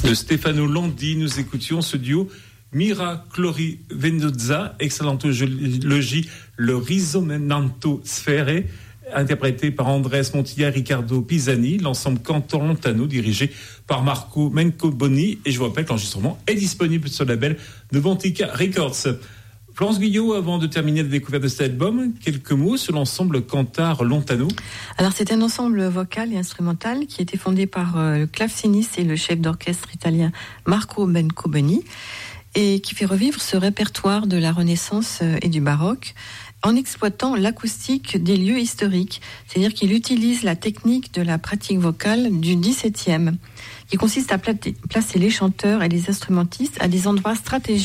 de Stefano Landi, nous écoutions ce duo Mira Clori Venuzza, excellentologie, le Risonamento Sfere, interprété par Andrés Montilla et Riccardo Pisani, l'ensemble Cantor Lontano, dirigé par Marco Mencoboni. Et je vous rappelle que l'enregistrement est disponible sur le label Novantica Records. Florence Guyot, avant de terminer la découverte de cet album, quelques mots sur l'ensemble Cantar Lontano. Alors c'est un ensemble vocal et instrumental qui a été fondé par le claveciniste et le chef d'orchestre italien Marco Mencoboni et qui fait revivre ce répertoire de la Renaissance et du baroque en exploitant l'acoustique des lieux historiques, c'est-à-dire qu'il utilise la technique de la pratique vocale du XVIIe, qui consiste à placer les chanteurs et les instrumentistes à des endroits stratégiques